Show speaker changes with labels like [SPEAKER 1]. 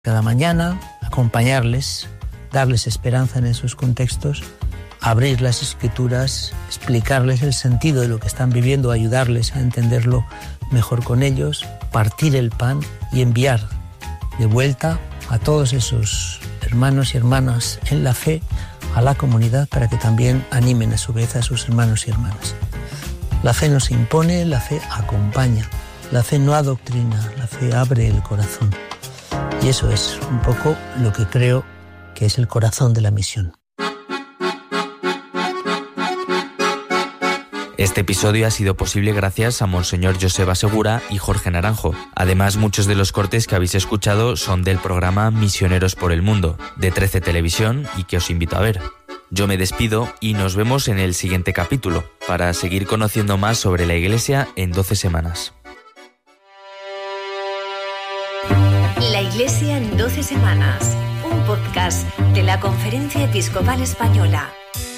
[SPEAKER 1] cada mañana, acompañarles, darles esperanza en esos contextos, abrir las escrituras, explicarles el sentido de lo que están viviendo, ayudarles a entenderlo mejor con ellos, partir el pan y enviar de vuelta a todos esos hermanos y hermanas en la fe a la comunidad para que también animen a su vez a sus hermanos y hermanas. La fe no se impone, la fe acompaña, la fe no adoctrina, la fe abre el corazón. Y eso es un poco lo que creo que es el corazón de la misión.
[SPEAKER 2] Este episodio ha sido posible gracias a Monseñor Joseba Segura y Jorge Naranjo. Además, muchos de los cortes que habéis escuchado son del programa Misioneros por el Mundo, de 13 Televisión, y que os invito a ver. Yo me despido y nos vemos en el siguiente capítulo, para seguir conociendo más sobre la Iglesia en 12 semanas.
[SPEAKER 3] La Iglesia en 12 semanas, un podcast de la Conferencia Episcopal Española.